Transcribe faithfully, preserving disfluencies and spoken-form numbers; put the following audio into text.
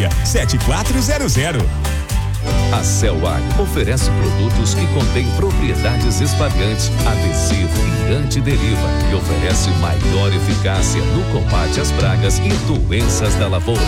seis, sete quatro zero zero. A Celwag oferece produtos que contêm propriedades espalhantes, adesivo e antideriva e oferece maior eficácia no combate às pragas e doenças da lavoura.